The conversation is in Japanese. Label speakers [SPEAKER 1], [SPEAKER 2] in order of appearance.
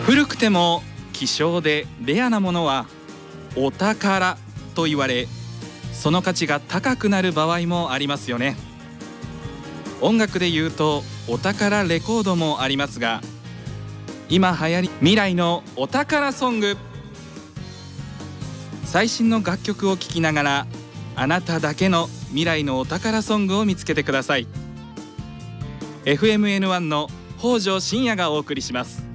[SPEAKER 1] 古くても希少でレアなものはお宝と言われ、その価値が高くなる場合もありますよね。音楽で言うとお宝レコードもありますが、今流行り未来のお宝ソング、最新の楽曲を聴きながらあなただけの未来のお宝ソングを見つけてください。 FMN1 の北條信也がお送りします。